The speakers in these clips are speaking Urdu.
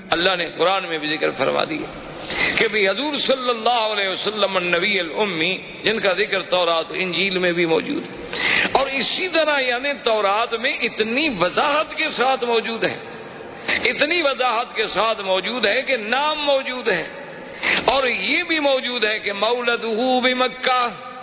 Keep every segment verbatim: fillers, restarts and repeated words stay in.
اللہ نے قرآن میں بھی ذکر فرما دیا کہ بھی حضور صلی اللہ علیہ وسلم النبی الامی، جن کا ذکر تورات انجیل میں بھی موجود ہے، اور اسی طرح یعنی تورات میں اتنی وضاحت کے ساتھ موجود ہے، اتنی وضاحت کے ساتھ موجود ہے کہ نام موجود ہے، اور یہ بھی موجود ہے کہ مولدہ بمکہ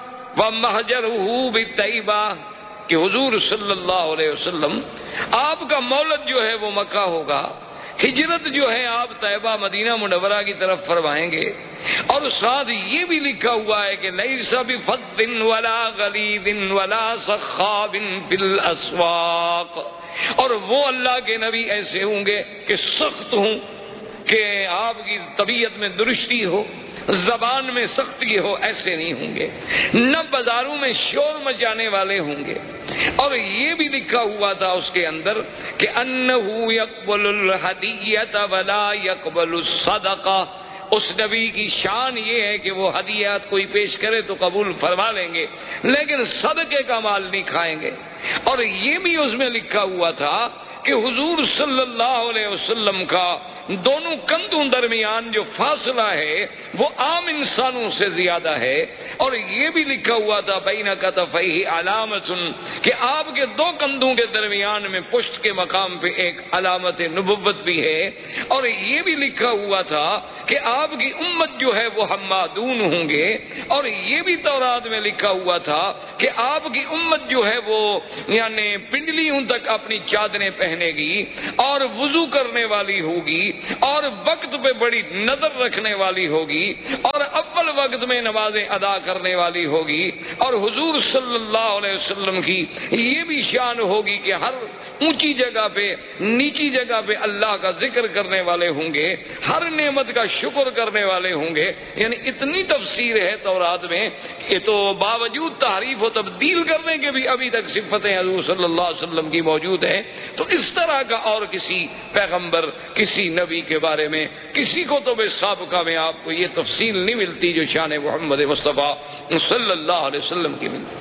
ومہجرہ بطیبہ، کہ حضور صلی اللہ علیہ وسلم آپ کا مولد جو ہے وہ مکہ ہوگا، ہجرت جو ہے آپ طیبہ مدینہ منورہ کی طرف فرمائیں گے، اور ساتھ یہ بھی لکھا ہوا ہے کہ لیس بفظ ولا غلیظ ولا سخاب فی الاسواق، اور وہ اللہ کے نبی ایسے ہوں گے کہ سخت ہوں، کہ آپ کی طبیعت میں درستی ہو، زبان میں سختی ہو، ایسے نہیں ہوں گے، نہ بازاروں میں شور مچانے والے ہوں گے، اور یہ بھی لکھا ہوا تھا اس کے اندر کہ انہو یقبل الہدیۃ ولا یقبل الصدقہ، اس نبی کی شان یہ ہے کہ وہ ہدیات کوئی پیش کرے تو قبول فرما لیں گے، لیکن صدقے کا مال نہیں کھائیں گے۔ اور یہ بھی اس میں لکھا ہوا تھا کہ حضور صلی اللہ علیہ وسلم کا دونوں کندھوں درمیان جو فاصلہ ہے وہ عام انسانوں سے زیادہ ہے، اور یہ بھی لکھا ہوا تھا بین کتفیہ علامت، کہ آپ کے دو کندھوں کے درمیان میں پشت کے مقام پہ ایک علامت نبوت بھی ہے، اور یہ بھی لکھا ہوا تھا کہ آپ کی امت جو ہے وہ حمادون ہوں گے، اور یہ بھی تورات میں لکھا ہوا تھا کہ آپ کی امت جو ہے وہ یعنی پنڈلیوں تک اپنی چادریں پہنے گی، اور وضو کرنے والی ہوگی، اور وقت پہ بڑی نظر رکھنے والی ہوگی، اور اول وقت میں نمازیں ادا کرنے والی ہوگی، اور حضور صلی اللہ علیہ وسلم کی یہ بھی شان ہوگی کہ ہر اونچی جگہ پہ نیچی جگہ پہ اللہ کا ذکر کرنے والے ہوں گے، ہر نعمت کا شکر کرنے والے ہوں گے۔ یعنی اتنی تفسیر ہے تورات میں، یہ تو باوجود تحریف و تبدیل کرنے کے بھی ابھی تک صفتیں حضور صلی اللہ علیہ وسلم کی موجود ہیں۔ تو اس طرح کا اور کسی پیغمبر، کسی نبی کے بارے میں کسی کتب سابقہ میں آپ کو یہ تفصیل نہیں ملتی جو شان محمد مصطفیٰ صلی اللہ علیہ وسلم کی ملتی۔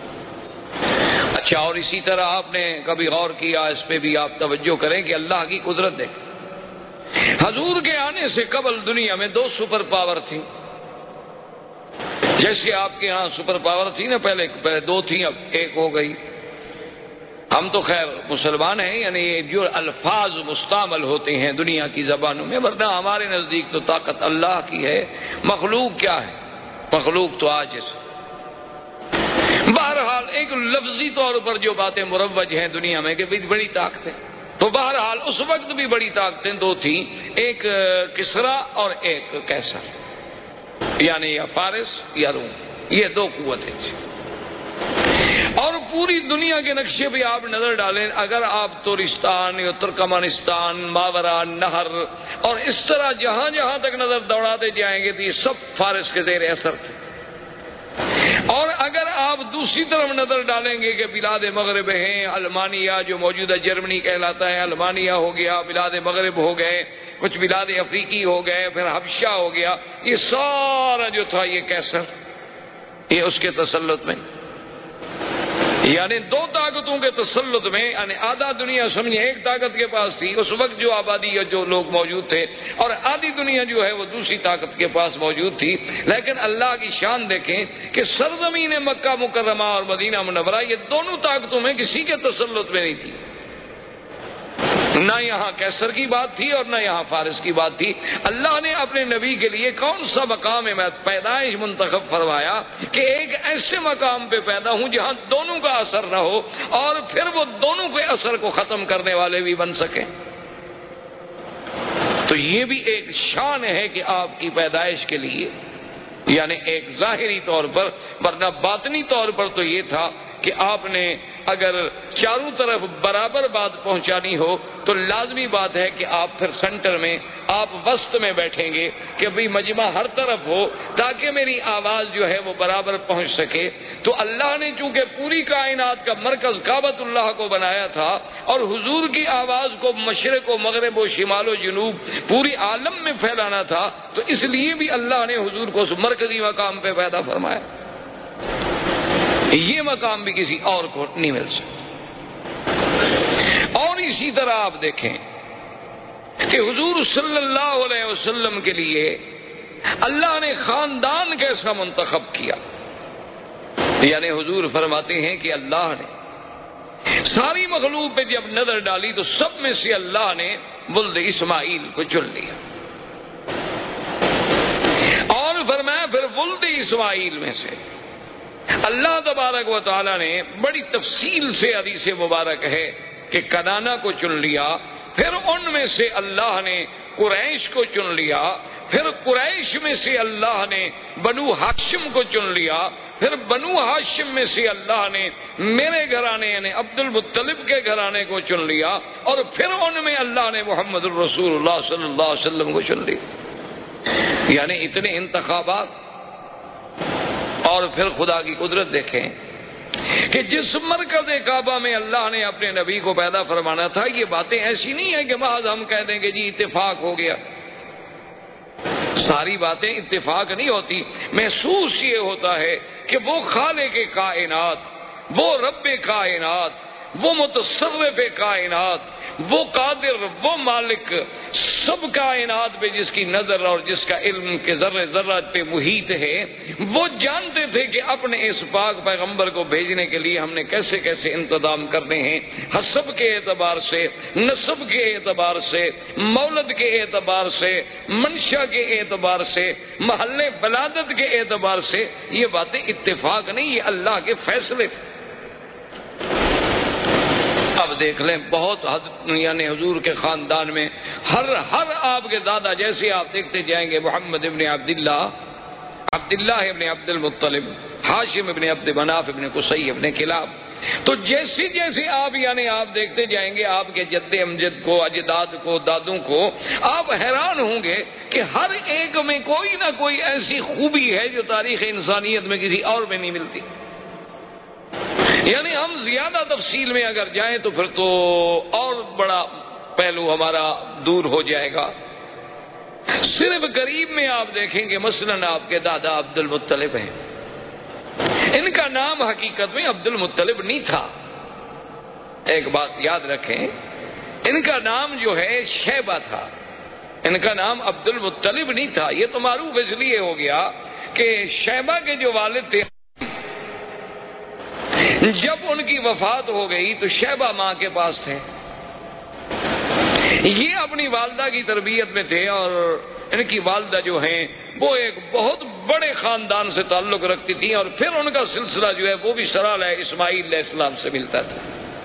اچھا، اور اسی طرح آپ نے کبھی غور کیا، اس پہ بھی آپ توجہ کریں کہ اللہ کی قدرت دیکھیں، حضور کے آنے سے قبل دنیا میں دو سپر پاور تھیں، جیسے آپ کے ہاں سپر پاور تھی نا، پہلے پہلے دو تھیں، اب ایک ہو گئی۔ ہم تو خیر مسلمان ہیں، یعنی یہ جو الفاظ مستعمل ہوتے ہیں دنیا کی زبانوں میں، ورنہ ہمارے نزدیک تو طاقت اللہ کی ہے، مخلوق کیا ہے؟ مخلوق تو عاجز۔ بہرحال ایک لفظی طور پر جو باتیں مروج ہیں دنیا میں کہ بڑی طاقت ہے، تو بہرحال اس وقت بھی بڑی طاقتیں دو تھیں، ایک کسرا اور ایک کیسر، یعنی یا فارس یا روم، یہ دو قوتیں تھیں۔ اور پوری دنیا کے نقشے پہ آپ نظر ڈالیں، اگر آپ تورستان یا ترکمانستان، ماورا نہر اور اس طرح جہاں جہاں تک نظر دوڑاتے جائیں گے تو یہ سب فارس کے زیر اثر تھے۔ اور اگر آپ دوسری طرف نظر ڈالیں گے کہ بلاد مغرب ہیں، المانیہ جو موجودہ جرمنی کہلاتا ہے، المانیہ ہو گیا، بلاد مغرب ہو گئے، کچھ بلاد افریقی ہو گئے، پھر حبشہ ہو گیا، یہ سارا جو تھا یہ کیسر، یہ اس کے تسلط میں، یعنی دو طاقتوں کے تسلط میں، یعنی آدھا دنیا سمجھے ایک طاقت کے پاس تھی اس وقت جو آبادی یا جو لوگ موجود تھے، اور آدھی دنیا جو ہے وہ دوسری طاقت کے پاس موجود تھی۔ لیکن اللہ کی شان دیکھیں کہ سرزمین مکہ مکرمہ اور مدینہ منورہ یہ دونوں طاقتوں میں کسی کے تسلط میں نہیں تھی، نہ یہاں کیسر کی بات تھی اور نہ یہاں فارس کی بات تھی۔ اللہ نے اپنے نبی کے لیے کون سا مقام پیدائش منتخب فرمایا کہ ایک ایسے مقام پہ پیدا ہوں جہاں دونوں کا اثر نہ ہو، اور پھر وہ دونوں کے اثر کو ختم کرنے والے بھی بن سکیں۔ تو یہ بھی ایک شان ہے کہ آپ کی پیدائش کے لیے، یعنی ایک ظاہری طور پر، ورنہ باطنی طور پر تو یہ تھا کہ آپ نے اگر چاروں طرف برابر بات پہنچانی ہو تو لازمی بات ہے کہ آپ پھر سینٹر میں، آپ وسط میں بیٹھیں گے کہ بھئی مجمع ہر طرف ہو تاکہ میری آواز جو ہے وہ برابر پہنچ سکے۔ تو اللہ نے چونکہ پوری کائنات کا مرکز کعبۃ اللہ کو بنایا تھا، اور حضور کی آواز کو مشرق و مغرب و شمال و جنوب پوری عالم میں پھیلانا تھا، تو اس لیے بھی اللہ نے حضور کو اس مرکزی مقام پہ پیدا فرمایا۔ یہ مقام بھی کسی اور کو نہیں مل سکتا۔ اور اسی طرح آپ دیکھیں کہ حضور صلی اللہ علیہ وسلم کے لیے اللہ نے خاندان کیسا منتخب کیا. یعنی حضور فرماتے ہیں کہ اللہ نے ساری مخلوق پہ جب نظر ڈالی تو سب میں سے اللہ نے ولد اسماعیل کو چن لیا. اور فرمایا پھر ولد اسماعیل میں سے اللہ تبارک و تعالی نے بڑی تفصیل سے حدیث مبارک ہے کہ کنانہ کو چن لیا. پھر ان میں سے اللہ نے قریش کو چن لیا. پھر قریش میں سے اللہ نے بنو ہاشم کو چن لیا. پھر بنو ہاشم میں سے اللہ نے میرے گھرانے یعنی عبد المطلب کے گھرانے کو چن لیا. اور پھر ان میں اللہ نے محمد الرسول اللہ صلی اللہ علیہ وسلم کو چن لیا. یعنی اتنے انتخابات. اور پھر خدا کی قدرت دیکھیں کہ جس مرکز کعبہ میں اللہ نے اپنے نبی کو پیدا فرمانا تھا، یہ باتیں ایسی نہیں ہیں کہ محض ہم کہہ دیں کہ جی اتفاق ہو گیا. ساری باتیں اتفاق نہیں ہوتی. محسوس یہ ہوتا ہے کہ وہ خالق کائنات، وہ رب کائنات، وہ متصرف کائنات، وہ قادر، وہ مالک سب کائنات پہ جس کی نظر اور جس کا علم کے ذرے ذرہ پہ محیط ہے، وہ جانتے تھے کہ اپنے اس پاک پیغمبر کو بھیجنے کے لیے ہم نے کیسے کیسے انتظام کرنے ہیں، حسب کے اعتبار سے، نسب کے اعتبار سے، مولد کے اعتبار سے، منشا کے اعتبار سے، محل ولادت کے اعتبار سے. یہ باتیں اتفاق نہیں، یہ اللہ کے فیصلے. اب دیکھ لیں بہت حد یعنی حضور کے خاندان میں ہر ہر آپ کے دادا جیسے آپ دیکھتے جائیں گے محمد ابن عبداللہ، عبداللہ ابن عبد المطلب، ہاشم ابن عبد مناف ابن قصی ابن کلاب. تو جیسے جیسے آپ یعنی آپ دیکھتے جائیں گے آپ کے جد امجد کو، اجداد کو، دادوں کو، آپ حیران ہوں گے کہ ہر ایک میں کوئی نہ کوئی ایسی خوبی ہے جو تاریخ انسانیت میں کسی اور میں نہیں ملتی. یعنی ہم زیادہ تفصیل میں اگر جائیں تو پھر تو اور بڑا پہلو ہمارا دور ہو جائے گا. صرف قریب میں آپ دیکھیں گے مثلاً آپ کے دادا عبد المطلب ہیں. ان کا نام حقیقت میں عبد المطلب نہیں تھا. ایک بات یاد رکھیں، ان کا نام جو ہے شیبہ تھا. ان کا نام عبد المطلب نہیں تھا. یہ تو معروف اس لیے ہو گیا کہ شیبہ کے جو والد تھے جب ان کی وفات ہو گئی تو شیبہ ماں کے پاس تھے. یہ اپنی والدہ کی تربیت میں تھے اور ان کی والدہ جو ہیں وہ ایک بہت بڑے خاندان سے تعلق رکھتی تھیں اور پھر ان کا سلسلہ جو ہے وہ بھی سرال ہے اسماعیل علیہ السلام سے ملتا تھا.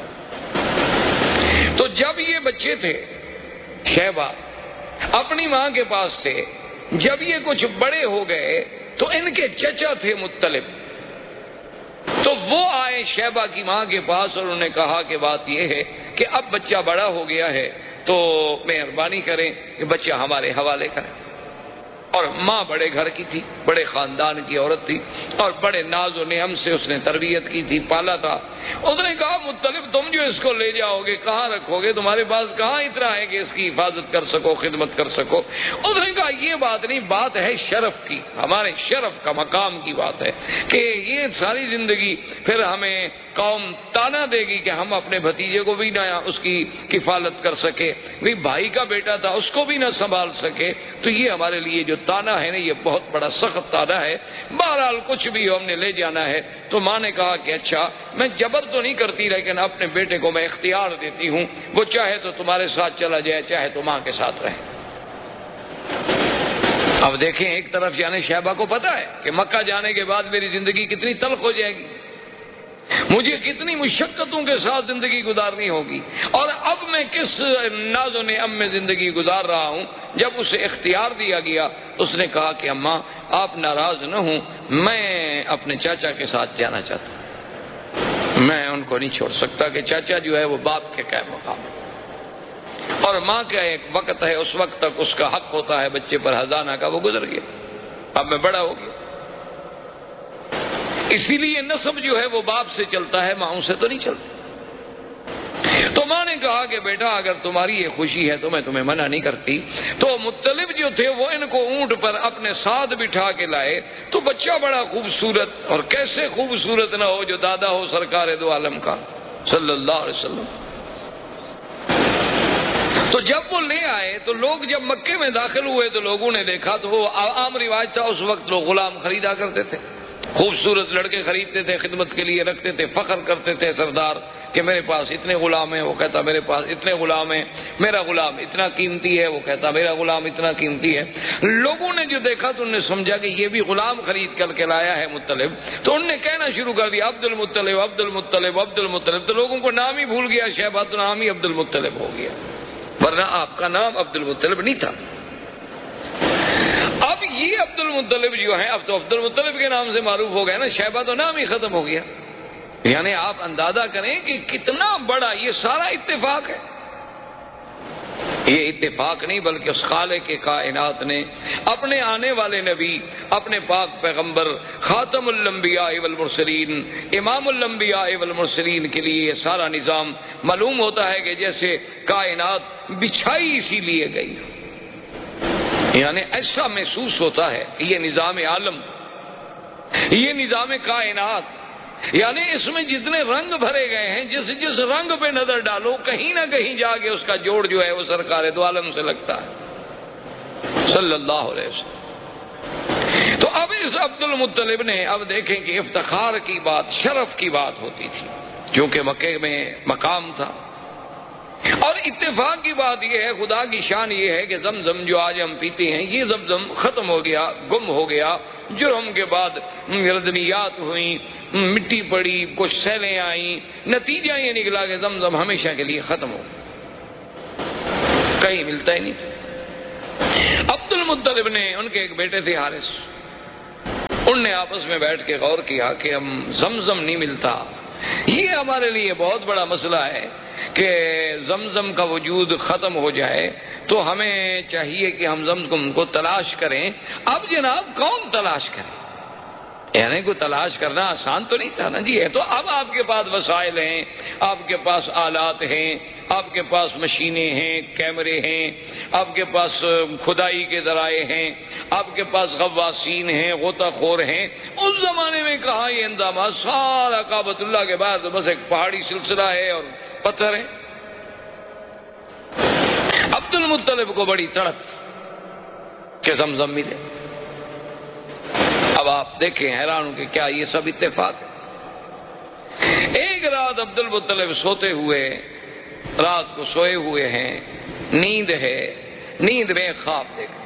تو جب یہ بچے تھے شیبہ اپنی ماں کے پاس تھے. جب یہ کچھ بڑے ہو گئے تو ان کے چچا تھے مطلب، تو وہ آئے شیبہ کی ماں کے پاس اور انہوں نے کہا کہ بات یہ ہے کہ اب بچہ بڑا ہو گیا ہے تو مہربانی کریں کہ بچہ ہمارے حوالے کریں. اور ماں بڑے گھر کی تھی، بڑے خاندان کی عورت تھی اور بڑے ناز و نعم سے اس نے تربیت کی تھی، پالا تھا. اس نے کہا مطلب تم جو اس کو لے جاؤ گے کہاں رکھو گے؟ تمہارے پاس کہاں اتنا ہے کہ اس کی حفاظت کر سکو، خدمت کر سکو؟ اس نے کہا یہ بات نہیں، بات ہے شرف کی، ہمارے شرف کا مقام کی بات ہے کہ یہ ساری زندگی پھر ہمیں قوم تانا دے گی کہ ہم اپنے بھتیجے کو بھی نہ اس کی کفالت کر سکے، بھی بھائی کا بیٹا تھا اس کو بھی نہ سنبھال سکے. تو یہ ہمارے لیے جو تانا ہے نا یہ بہت بڑا سخت تانا ہے. بہرحال کچھ بھی ہو ہم نے لے جانا ہے. تو ماں نے کہا کہ اچھا میں جبر تو نہیں کرتی لیکن اپنے بیٹے کو میں اختیار دیتی ہوں، وہ چاہے تو تمہارے ساتھ چلا جائے چاہے تو ماں کے ساتھ رہے. اب دیکھیں ایک طرف یعنی شیبہ کو پتا ہے کہ مکہ جانے کے بعد میری زندگی کتنی تلخ ہو جائے گی، مجھے کتنی مشقتوں کے ساتھ زندگی گزارنی ہوگی، اور اب میں کس ناز و نعم میں زندگی گزار رہا ہوں. جب اسے اختیار دیا گیا اس نے کہا کہ اماں آپ ناراض نہ ہوں، میں اپنے چاچا کے ساتھ جانا چاہتا ہوں، میں ان کو نہیں چھوڑ سکتا کہ چاچا جو ہے وہ باپ کے قائم مقام ہے. اور ماں کا ایک وقت ہے، اس وقت تک اس کا حق ہوتا ہے بچے پر ہزانہ کا، وہ گزر گیا، اب میں بڑا ہو گیا. اسی لیے نسب جو ہے وہ باپ سے چلتا ہے، ماں سے تو نہیں چلتا. تو ماں نے کہا کہ بیٹا اگر تمہاری یہ خوشی ہے تو میں تمہیں منع نہیں کرتی. تو مطلب جو تھے وہ ان کو اونٹ پر اپنے ساتھ بٹھا کے لائے. تو بچہ بڑا خوبصورت، اور کیسے خوبصورت نہ ہو جو دادا ہو سرکار دو عالم کا صلی اللہ علیہ وسلم. تو جب وہ لے آئے تو لوگ جب مکے میں داخل ہوئے تو لوگوں نے دیکھا تو وہ عام رواج تھا اس وقت لوگ غلام خریدا کرتے تھے، خوبصورت لڑکے خریدتے تھے، خدمت کے لیے رکھتے تھے، فخر کرتے تھے سردار کہ میرے پاس اتنے غلام ہیں، وہ کہتا میرے پاس اتنے غلام ہیں، میرا غلام اتنا قیمتی ہے، وہ کہتا میرا غلام اتنا قیمتی ہے۔ لوگوں نے جو دیکھا تو انہوں نے سمجھا کہ یہ بھی غلام خرید کر کے لایا ہے مطلب، تو انہوں نے کہنا شروع کر دیا عبد المطلب عبد المطلب عبد المطلب، تو لوگوں کو نام ہی بھول گیا، شیبہ تو نام ہی عبد المطلب ہو گیا، ورنہ آپ کا نام عبد المطلب نہیں تھا۔ اب یہ عبد المطلب جو ہے اب تو عبد المطلب کے نام سے معروف ہو گیا نا، شیبہ تو نام ہی ختم ہو گیا۔ یعنی آپ اندازہ کریں کہ کتنا بڑا یہ سارا اتفاق ہے۔ یہ اتفاق نہیں بلکہ اس خالق کے کائنات نے اپنے آنے والے نبی، اپنے پاک پیغمبر خاتم الانبیاء والمرسلین، امام الانبیاء والمرسلین کے لیے یہ سارا نظام معلوم ہوتا ہے کہ جیسے کائنات بچھائی اسی لیے گئی، یعنی ایسا محسوس ہوتا ہے کہ یہ نظام عالم، یہ نظام کائنات، یعنی اس میں جتنے رنگ بھرے گئے ہیں، جس جس رنگ پہ نظر ڈالو کہیں نہ کہیں جا کے اس کا جوڑ جو ہے وہ سرکار دو عالم سے لگتا ہے صلی اللہ علیہ وسلم۔ تو اب اس عبد المطلب نے اب دیکھیں کہ افتخار کی بات، شرف کی بات ہوتی تھی، کیونکہ مکے میں مقام تھا۔ اور اتفاق کی بات یہ ہے، خدا کی شان یہ ہے کہ زمزم جو آج ہم پیتے ہیں یہ زمزم ختم ہو گیا، گم ہو گیا، جرم کے بعد ردنیات ہوئیں، مٹی پڑی، کچھ سیلیں آئیں، نتیجہ یہ نکلا کہ زمزم ہمیشہ کے لیے ختم ہو، کہیں ملتا ہی نہیں تھا۔ عبد المطلب نے، ان کے ایک بیٹے تھے حارث، ان نے آپس میں بیٹھ کے غور کیا کہ ہم زمزم نہیں ملتا، یہ ہمارے لیے بہت بڑا مسئلہ ہے کہ زمزم کا وجود ختم ہو جائے، تو ہمیں چاہیے کہ ہم زمزم کو تلاش کریں۔ اب جناب کون تلاش کرے؟ یعنی کو تلاش کرنا آسان تو نہیں تھا نا جی، ہے تو اب آپ کے پاس وسائل ہیں، آپ کے پاس آلات ہیں، آپ کے پاس مشینیں ہیں، کیمرے ہیں، آپ کے پاس کھدائی کے ذرائع ہیں، آپ کے پاس غواصین ہیں، غوطہ خور ہیں۔ اس زمانے میں کہاں یہ انتظامات، سارا کعبۃ اللہ کے بعد بس ایک پہاڑی سلسلہ ہے اور پتھر ہے۔ عبد المطلب کو بڑی تڑپ کہ زمزم ملے۔ اب آپ دیکھیں حیران ہوں کہ کیا یہ سب اتفاق ہے؟ ایک رات عبد المطلب سوتے ہوئے، رات کو سوئے ہوئے ہیں، نیند ہے، نیند میں ایک خواب دیکھتے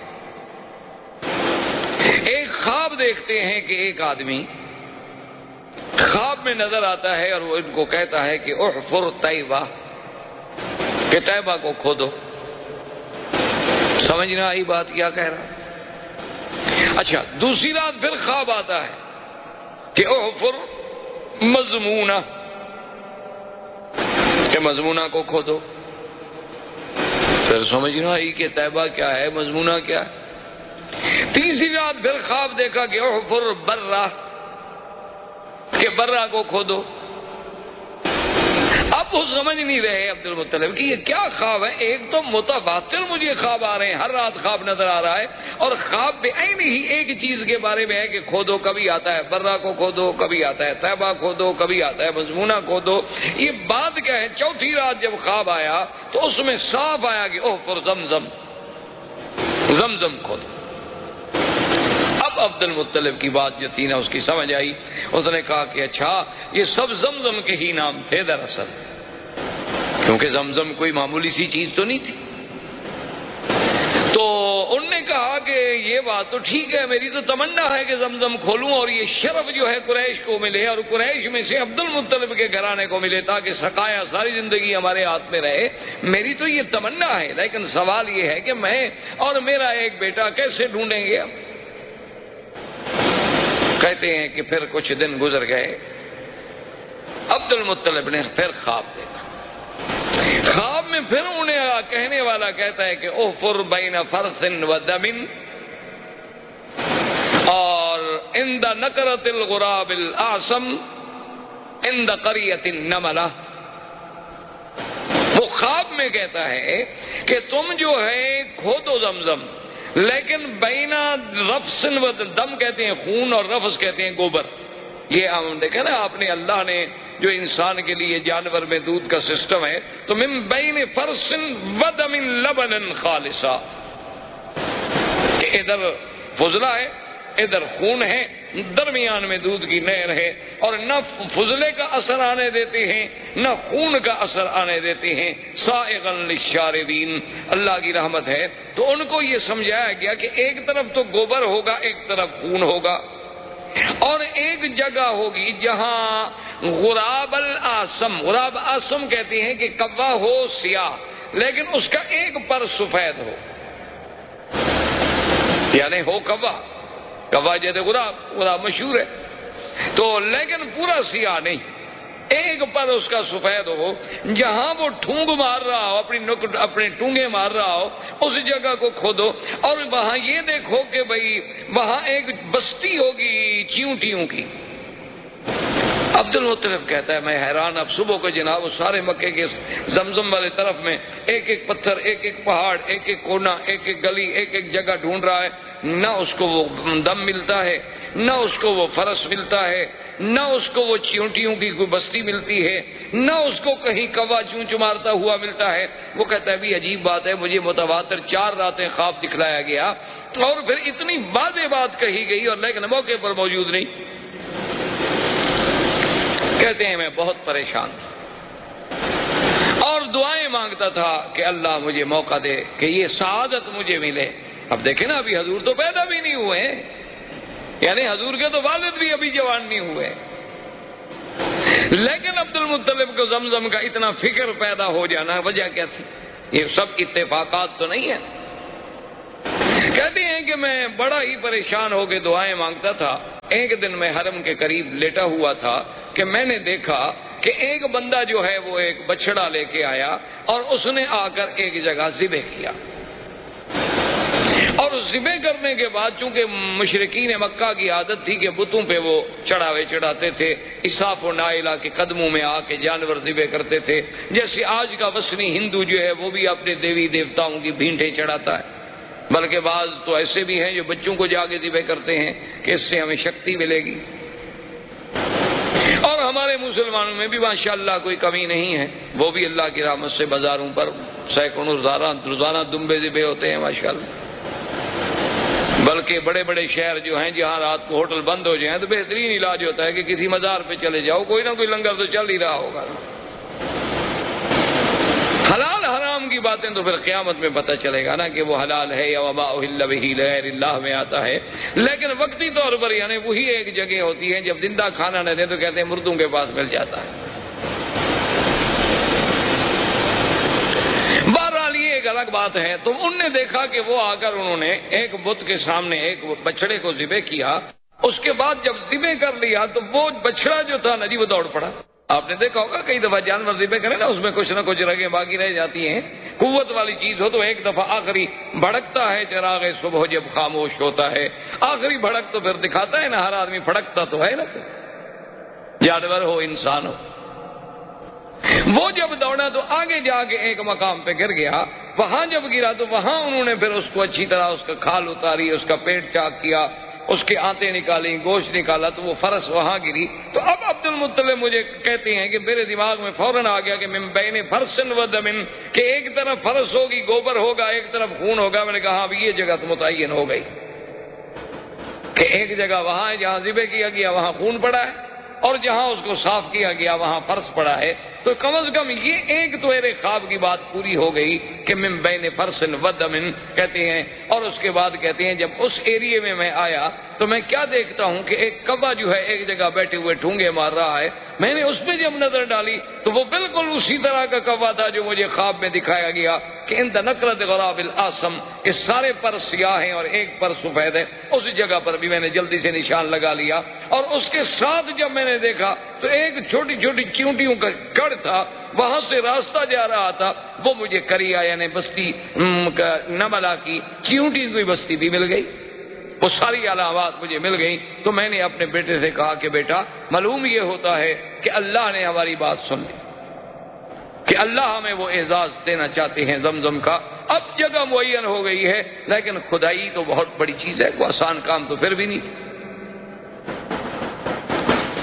ایک خواب دیکھتے ہیں کہ ایک آدمی خواب میں نظر آتا ہے اور وہ ان کو کہتا ہے کہ احفر طیبہ، کہ طیبہ کو کھودو۔ سمجھ نہ آئی بات کیا کہہ رہا؟ اچھا، دوسری رات پھر خواب آتا ہے کہ احفر مضمونہ، کہ مضمونہ کو کھودو۔ پھر سمجھ نہ آئی کہ طیبہ کیا ہے، مضمونہ کیا ہے۔ تیسری رات پھر خواب دیکھا کہ احفر برہ، کہ برہ کو کھودو۔ اب وہ سمجھ نہیں رہے عبد المطلب کہ یہ کیا خواب ہے، ایک تو متبادل مجھے خواب آ رہے ہیں، ہر رات خواب نظر آ رہا ہے، اور خواب بے عین ہی ایک چیز کے بارے میں ہے کہ کھودو، کبھی آتا ہے برہ کو کھودو، کبھی آتا ہے طیبہ کھودو، کبھی آتا ہے مضمونہ کھودو۔ یہ بات کیا ہے؟ چوتھی رات جب خواب آیا تو اس میں صاف آیا کہ احفر زمزم، زمزم کھودو۔ اب عبد المطلب کی بات جو تھی نا اس کی سمجھ آئی، اس نے کہا کہ اچھا یہ سب زمزم کے ہی نام تھے دراصل، کیونکہ زمزم کوئی معمولی سی چیز تو نہیں تھی۔ تو انہوں نے کہا کہ یہ بات تو ٹھیک ہے، میری تو تمنا ہے کہ زمزم کھولوں اور یہ شرف جو ہے قریش کو ملے، اور قریش میں سے عبد المطلب کے گھرانے کو ملے، تاکہ سقایا ساری زندگی ہمارے ہاتھ میں رہے۔ میری تو یہ تمنا ہے، لیکن سوال یہ ہے کہ میں اور میرا ایک بیٹا کیسے ڈھونڈیں گے؟ اب کہتے ہیں کہ پھر کچھ دن گزر گئے، عبد المطلب نے پھر خواب دیکھا۔ خواب میں پھر انہیں کہنے والا کہتا ہے کہ احفر بین فرث و دم اور عند نکرۃ الغراب الاعصم عند قریۃ النملہ۔ وہ خواب میں کہتا ہے کہ تم جو ہے کھودو زمزم، لیکن بینا رفس و دم کہتے ہیں خون اور رفس کہتے ہیں گوبر، یہ ہم دیکھیں نا آپ نے، اللہ نے جو انسان کے لیے جانور میں دودھ کا سسٹم ہے، تو من بین فرس ودم لبن خالصا، کہ ادھر فضلہ ہے، ادھر خون ہے، درمیان میں دودھ کی نہر ہے، اور نہ فضلے کا اثر آنے دیتے ہیں نہ خون کا اثر آنے دیتے ہیں، سائغا للشاربین، اللہ کی رحمت ہے۔ تو ان کو یہ سمجھایا گیا کہ ایک طرف تو گوبر ہوگا، ایک طرف خون ہوگا، اور ایک جگہ ہوگی جہاں غراب الاسم، غراب آسم کہتے ہیں کہ کوا ہو سیاہ لیکن اس کا ایک پر سفید ہو، یعنی ہو کوا، کوا جیسے غراب، غراب مشہور ہے، تو لیکن پورا سیاہ نہیں، ایک پر اس کا سفید ہو، جہاں وہ ٹھونگ مار رہا ہو، اپنی نکٹ اپنے ٹونگے مار رہا ہو، اس جگہ کو کھودو اور وہاں یہ دیکھو کہ بھئی وہاں ایک بستی ہوگی چیونٹیوں کی۔ عبد المطلب کہتا ہے میں حیران، اب صبح کو جناب اس سارے مکے کے زمزم والے طرف میں ایک ایک پتھر، ایک ایک پہاڑ، ایک ایک کونا، ایک ایک گلی، ایک ایک جگہ ڈھونڈ رہا ہے، نہ اس کو وہ دم ملتا ہے، نہ اس کو وہ فرس ملتا ہے، نہ اس کو وہ چیونٹیوں کی کوئی بستی ملتی ہے، نہ اس کو کہیں کوا چونچ مارتا ہوا ملتا ہے۔ وہ کہتا ہے بھی عجیب بات ہے، مجھے متواتر چار راتیں خواب دکھلایا گیا اور پھر اتنی واضح بات کہی گئی اور لیکن موقع پر موجود نہیں۔ کہتے ہیں میں بہت پریشان تھا اور دعائیں مانگتا تھا کہ اللہ مجھے موقع دے کہ یہ سعادت مجھے ملے۔ اب دیکھیں نا، ابھی حضور تو پیدا بھی نہیں ہوئے، یعنی حضور کے تو والد بھی ابھی جوان نہیں ہوئے، لیکن عبد المطلب کو زمزم کا اتنا فکر پیدا ہو جانا وجہ کیا تھی؟ یہ سب اتفاقات تو نہیں ہے۔ کہتے ہیں کہ میں بڑا ہی پریشان ہو کے دعائیں مانگتا تھا۔ ایک دن میں حرم کے قریب لیٹا ہوا تھا کہ میں نے دیکھا کہ ایک بندہ جو ہے وہ ایک بچڑا لے کے آیا اور اس نے آ کر ایک جگہ ذبح کیا، اور ذبح کرنے کے بعد چونکہ مشرکین مکہ کی عادت تھی کہ بتوں پہ وہ چڑھاوے چڑھاتے تھے، اسحاق و نائلہ کے قدموں میں آ کے جانور ذبح کرتے تھے، جیسے آج کا وثنی ہندو جو ہے وہ بھی اپنے دیوی دیوتاؤں کی بھینٹیں چڑھاتا ہے، بلکہ بعض تو ایسے بھی ہیں جو بچوں کو جا کے ذبح کرتے ہیں کہ اس سے ہمیں شکتی ملے گی۔ اور ہمارے مسلمانوں میں بھی ماشاءاللہ کوئی کمی نہیں ہے، وہ بھی اللہ کی رحمت سے بازاروں پر سینکڑوں روزانہ دمبے ذبح ہوتے ہیں ماشاءاللہ۔ بلکہ بڑے بڑے شہر جو ہیں جہاں رات کو ہوٹل بند ہو جائیں تو بہترین علاج ہوتا ہے کہ کسی مزار پہ چلے جاؤ، کوئی نہ کوئی لنگر تو چل ہی رہا ہوگا۔ حلال حرام کی باتیں تو پھر قیامت میں پتہ چلے گا نا کہ وہ حلال ہے یا وما اہل بہ لغیر اللہ میں آتا ہے، لیکن وقتی طور پر یعنی وہی ایک جگہ ہوتی ہے جب زندہ کھانا نہ دیں تو کہتے ہیں مردوں کے پاس مل جاتا ہے۔ بہرحال یہ ایک الگ بات ہے۔ تو ان نے دیکھا کہ وہ آ کر انہوں نے ایک بت کے سامنے ایک بچڑے کو ذبح کیا، اس کے بعد جب ذبح کر لیا تو وہ بچڑا جو تھا نا جی وہ دوڑ پڑا۔ آپ نے دیکھا ہوگا کئی دفعہ جانور ذبح کریں نا اس میں کچھ نہ کچھ رگیں باقی رہ جاتی ہیں، قوت والی چیز ہو تو ایک دفعہ آخری بھڑکتا ہے چراغ صبح جب خاموش ہوتا ہے، آخری بھڑک تو پھر دکھاتا ہے نا، ہر آدمی بھڑکتا تو ہے نا، جانور ہو انسان ہو۔ وہ جب دوڑا تو آگے جا کے ایک مقام پہ گر گیا، وہاں جب گرا تو وہاں انہوں نے پھر اس کو اچھی طرح اس کا کھال اتاری، اس کا پیٹ چاک کیا، اس کے آنتیں نکالیں، گوشت نکالا تو وہ فرس وہاں گری۔ تو اب عبد المطلب مجھے کہتے ہیں کہ میرے دماغ میں فوراً آ گیا کہ من بین فرس و دم، کہ ایک طرف فرس ہوگی گوبر ہوگا، ایک طرف خون ہوگا۔ میں نے کہا اب یہ جگہ تو متعین ہو گئی کہ ایک جگہ وہاں ہے جہاں ذبح کیا گیا وہاں خون پڑا ہے، اور جہاں اس کو صاف کیا گیا وہاں فرس پڑا ہے۔ تو کم از کم یہ ایک تو میرے خواب کی بات پوری ہو گئی کہ من بین فرس و دم کہتے ہیں۔ اور اس کے بعد کہتے ہیں جب اس ایریے میں میں آیا تو میں کیا دیکھتا ہوں کہ ایک کوا جو ہے ایک جگہ بیٹھے ہوئے ٹھونگے مار رہا ہے۔ میں نے اس پہ جب نظر ڈالی تو وہ بالکل اسی طرح کا کوا تھا جو مجھے خواب میں دکھایا گیا کہ اند نقرۃ غراب الاسم، کہ سارے پر سیاہ ہیں اور ایک پر سفید ہے۔ اس جگہ پر بھی میں نے جلدی سے نشان لگا لیا، اور اس کے ساتھ جب میں نے دیکھا تو ایک چھوٹی چھوٹی چیونٹیوں کا گڑھ تھا، وہاں سے راستہ جا رہا تھا، وہ مجھے کریا یعنی بستی نملا کی چیونٹی کوئی بستی بھی مل گئی، وہ ساری علامات مجھے مل گئی۔ تو میں نے اپنے بیٹے سے کہا کہ بیٹا معلوم یہ ہوتا ہے کہ اللہ نے ہماری بات سن لی، کہ اللہ ہمیں وہ اعزاز دینا چاہتے ہیں زمزم کا۔ اب جگہ معین ہو گئی ہے، لیکن خدائی تو بہت بڑی چیز ہے، وہ آسان کام تو پھر بھی نہیں تھی۔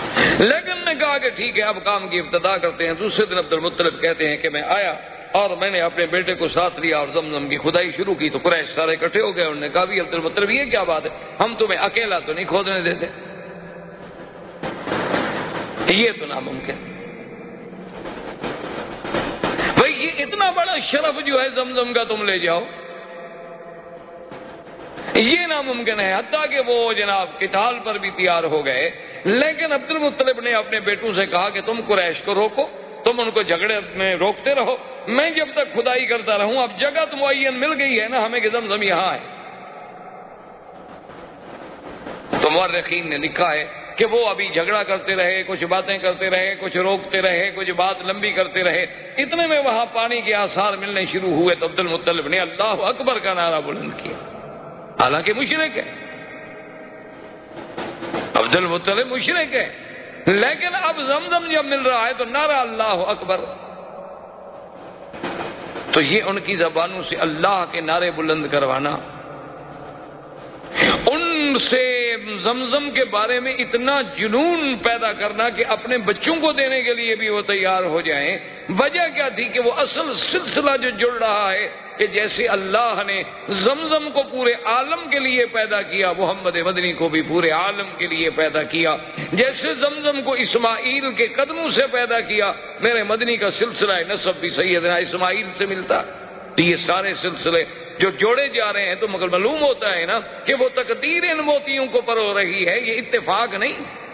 کہا کہ ٹھیک ہے اب کام کی ابتدا کرتے ہیں۔ دوسرے دن عبد المطلب کہتے ہیں کہ میں آیا اور میں نے اپنے بیٹے کو ساتھ لیا اور زمزم کی کھدائی شروع کی تو قریش سارے اکٹھے ہو گئے۔ انہوں نے کہا بھی عبد المطلب یہ کیا بات ہے، ہم تمہیں اکیلا تو نہیں کھودنے دیتے، یہ تو ناممکن۔ بھائی یہ اتنا بڑا شرف جو ہے زمزم کا تم لے جاؤ، یہ ناممکن ہے۔ حتیٰ کہ وہ جناب قتال پر بھی تیار ہو گئے، لیکن عبد المطلب نے اپنے بیٹوں سے کہا کہ تم قریش کو روکو، تم ان کو جھگڑے میں روکتے رہو، میں جب تک کھدائی کرتا رہوں۔ اب جگہ تو معین مل گئی ہے نا ہمیں کہ زمزم یہاں ہے۔ تو مورخین نے لکھا ہے کہ وہ ابھی جھگڑا کرتے رہے، کچھ باتیں کرتے رہے، کچھ روکتے رہے، کچھ بات لمبی کرتے رہے، اتنے میں وہاں پانی کے آثار ملنے شروع ہوئے تو عبد المطلب نے اللہ اکبر کا نعرہ بلند کیا، حالانکہ مشرک ہے، عبد المطلب مشرک ہے، لیکن اب زمزم جب مل رہا ہے تو نعرہ اللہ اکبر۔ تو یہ ان کی زبانوں سے اللہ کے نعرے بلند کروانا، ان سے زمزم کے بارے میں اتنا جنون پیدا کرنا کہ اپنے بچوں کو دینے کے لیے بھی وہ تیار ہو جائیں۔ وجہ کیا تھی کہ وہ اصل سلسلہ جو جڑ رہا ہے کہ جیسے اللہ نے زمزم کو پورے عالم کے لیے پیدا کیا، محمد مدنی کو بھی پورے عالم کے لیے پیدا کیا، جیسے زمزم کو اسماعیل کے قدموں سے پیدا کیا، میرے مدنی کا سلسلہ نسب بھی سیدنا اسماعیل سے ملتا۔ تو یہ سارے سلسلے جو جوڑے جا رہے ہیں تو مگر معلوم ہوتا ہے نا کہ وہ تقدیر ان موتیوں کو پرو رہی ہے، یہ اتفاق نہیں۔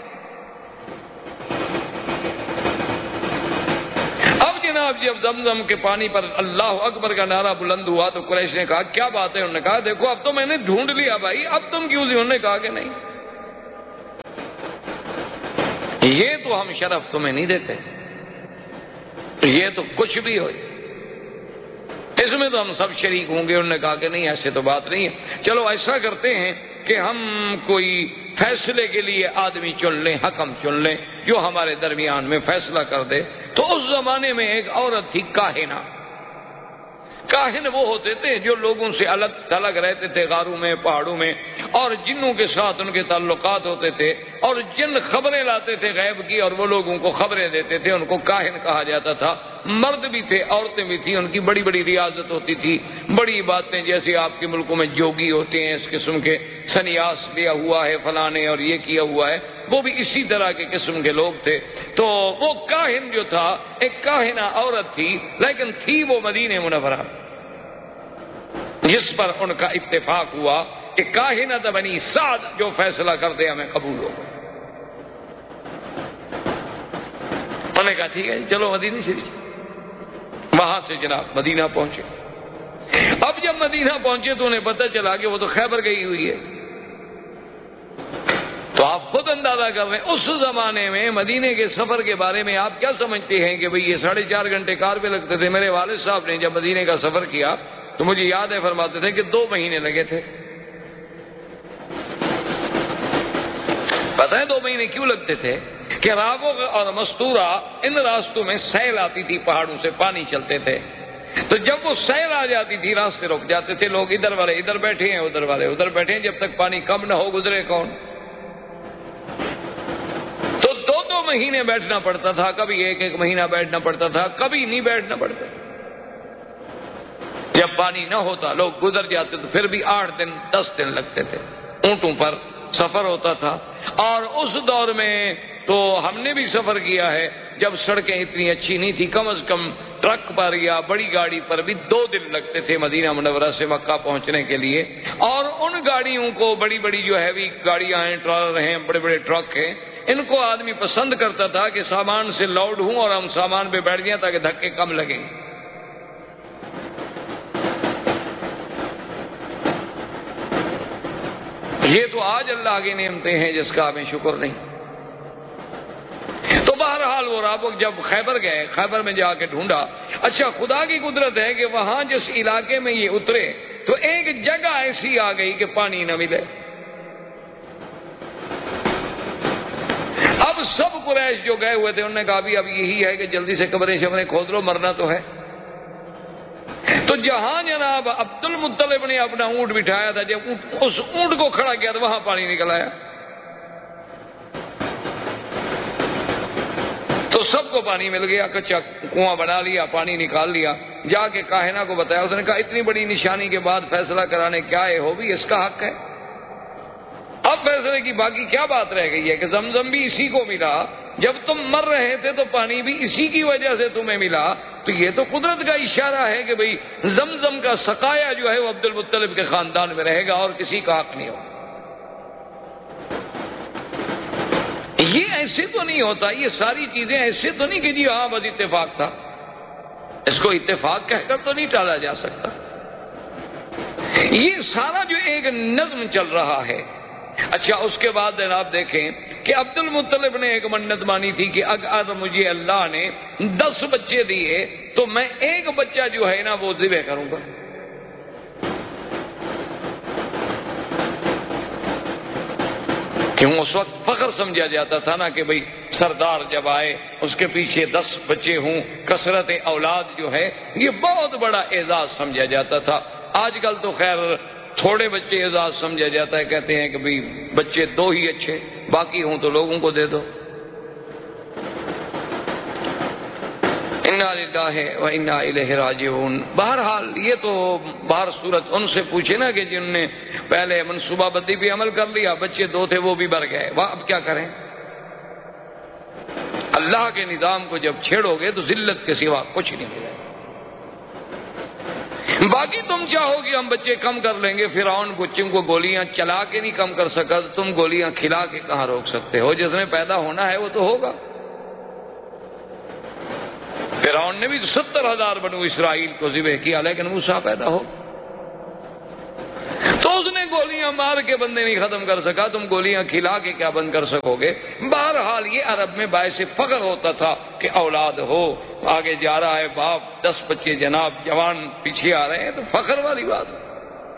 اب جناب جب زمزم کے پانی پر اللہ اکبر کا نعرہ بلند ہوا تو قریش نے کہا کیا بات ہے؟ انہوں نے کہا دیکھو اب تو میں نے ڈھونڈ لیا بھائی، اب تم کیوں؟ انہوں نے کہا کہ نہیں، یہ تو ہم شرف تمہیں نہیں دیتے، یہ تو کچھ بھی ہو، اس میں تو ہم سب شریک ہوں گے۔ انہوں نے کہا کہ نہیں ایسے تو بات نہیں ہے، چلو ایسا کرتے ہیں کہ ہم کوئی فیصلے کے لیے آدمی چن لیں، حکم چن لیں جو ہمارے درمیان میں فیصلہ کر دے۔ تو اس زمانے میں ایک عورت تھی کاہنہ۔ کاہن وہ ہوتے تھے جو لوگوں سے الگ تھلگ رہتے تھے، غاروں میں، پہاڑوں میں، اور جنوں کے ساتھ ان کے تعلقات ہوتے تھے، اور جن خبریں لاتے تھے غیب کی اور وہ لوگوں کو خبریں دیتے تھے، ان کو کاہن کہا جاتا تھا۔ مرد بھی تھے، عورتیں بھی تھیں، ان کی بڑی بڑی ریاضت ہوتی تھی، بڑی باتیں جیسے آپ کے ملکوں میں جوگی ہوتے ہیں اس قسم کے، سنیاس لیا ہوا ہے فلاں نے اور یہ کیا ہوا ہے، وہ بھی اسی طرح کے قسم کے لوگ تھے۔ تو وہ کاہن جو تھا ایک کاہنہ عورت تھی، لیکن تھی وہ مدینہ منورہ، جس پر ان کا اتفاق ہوا کہ کاہنہ بنی سعد جو فیصلہ کر دے ہمیں قبول ہوگا۔ انہوں نے کہا ٹھیک ہے چلو مدینہ شریف۔ وہاں سے جناب مدینہ پہنچے۔ اب جب مدینہ پہنچے تو انہیں پتہ چلا کہ وہ تو خیبر گئی ہوئی ہے۔ تو آپ خود اندازہ کر رہے ہیں اس زمانے میں مدینے کے سفر کے بارے میں آپ کیا سمجھتے ہیں کہ بھئی یہ ساڑھے چار گھنٹے کار پہ لگتے تھے۔ میرے والد صاحب نے جب مدینے کا سفر کیا تو مجھے یاد ہے فرماتے تھے کہ دو مہینے لگے تھے۔ پتہ ہے دو مہینے کیوں لگتے تھے؟ کہ راغب اور مستورہ ان راستوں میں سیل آتی تھی، پہاڑوں سے پانی چلتے تھے، تو جب وہ سیل آ جاتی تھی راستے رک جاتے تھے، لوگ ادھر والے ادھر بیٹھے ہیں، ادھر والے ادھر بیٹھے ہیں، جب تک پانی کم نہ ہو گزرے کون؟ تو دو دو مہینے بیٹھنا پڑتا تھا، کبھی ایک ایک مہینہ بیٹھنا پڑتا تھا، کبھی نہیں بیٹھنا پڑتا۔ جب پانی نہ ہوتا لوگ گزر جاتے تو پھر بھی آٹھ دن دس دن لگتے تھے، اونٹوں پر سفر ہوتا تھا۔ اور اس دور میں تو ہم نے بھی سفر کیا ہے جب سڑکیں اتنی اچھی نہیں تھی، کم از کم ٹرک پر یا بڑی گاڑی پر بھی دو دن لگتے تھے مدینہ منورہ سے مکہ پہنچنے کے لیے۔ اور ان گاڑیوں کو بڑی بڑی جو ہیوی گاڑیاں ہیں، ٹرالر ہیں، بڑے بڑے ٹرک ہیں، ان کو آدمی پسند کرتا تھا کہ سامان سے لوڈ ہوں اور ہم سامان پہ بیٹھ جائیں تاکہ دھکے کم لگیں۔ یہ تو آج اللہ کی نعمتیں ہیں جس کا ہمیں شکر نہیں۔ تو بہرحال وہ رابق جب خیبر گئے، خیبر میں جا کے ڈھونڈا۔ اچھا خدا کی قدرت ہے کہ وہاں جس علاقے میں یہ اترے تو ایک جگہ ایسی آ گئی کہ پانی نہ ملے۔ اب سب قریش جو گئے ہوئے تھے انہوں نے کہا بھی اب یہی ہے کہ جلدی سے قبریں شبریں کھود لو، مرنا تو ہے۔ تو جہاں جناب عبد المطلب نے اپنا اونٹ بٹھایا تھا، جب اس اونٹ کو کھڑا کیا تو وہاں پانی نکل آیا۔ تو سب کو پانی مل گیا، کچا کنواں بنا لیا، پانی نکال لیا، جا کے کاہنہ کو بتایا، اس نے کہا اتنی بڑی نشانی کے بعد فیصلہ کرانے کیا ہے، ہو بھی اس کا حق ہے۔ اب فیصلے کی باقی کیا بات رہ گئی ہے کہ زمزم بھی اسی کو ملا، جب تم مر رہے تھے تو پانی بھی اسی کی وجہ سے تمہیں ملا، تو یہ تو قدرت کا اشارہ ہے کہ بھئی زمزم کا سقایا جو ہے وہ عبد المطلب کے خاندان میں رہے گا اور کسی کا حق نہیں ہوگا۔ یہ ایسے تو نہیں ہوتا، یہ ساری چیزیں ایسے تو نہیں کہ جی ہاں بس اتفاق تھا، اس کو اتفاق کہہ کر تو نہیں ٹالا جا سکتا۔ یہ سارا جو ایک نظم چل رہا ہے۔ اچھا اس کے بعد جناب دیکھیں کہ عبد المطلب نے ایک منت مانی تھی کہ اگر مجھے اللہ نے دس بچے دیے تو میں ایک بچہ جو ہے نا وہ ذبح کروں گا۔ کیوں اس وقت فخر سمجھا جاتا تھا نا کہ بھئی سردار جب آئے اس کے پیچھے دس بچے ہوں، کثرت اولاد جو ہے یہ بہت بڑا اعزاز سمجھا جاتا تھا۔ آج کل تو خیر تھوڑے بچے اعزاز سمجھا جاتا ہے، کہتے ہیں کہ بھئی بچے دو ہی اچھے، باقی ہوں تو لوگوں کو دے دو۔ انا للہ و انا الیہ راجعون۔ بہرحال یہ تو باہر صورت ان سے پوچھے نا کہ جن نے پہلے منصوبہ بندی پہ عمل کر لیا، بچے دو تھے وہ بھی بڑھ گئے، وہ اب کیا کریں؟ اللہ کے نظام کو جب چھیڑو گے تو ذلت کے سوا کچھ نہیں ملے۔ باقی تم چاہو کہ ہم بچے کم کر لیں گے، فرعون بچوں کو گولیاں چلا کے نہیں کم کر سکا، تو تم گولیاں کھلا کے کہاں روک سکتے ہو؟ جس نے پیدا ہونا ہے وہ تو ہوگا۔ فرعون نے بھی ستر ہزار بنو اسرائیل کو ذبح کیا لیکن موسیٰ پیدا ہو، تو اس نے گولیاں مار کے بندے نہیں ختم کر سکا، تم گولیاں کھلا کے کیا بند کر سکو گے؟ بہرحال یہ عرب میں باعث فخر ہوتا تھا کہ اولاد ہو، آگے جا رہا ہے باپ، دس بچے جناب جوان پیچھے آ رہے ہیں تو فخر والی بات ہے۔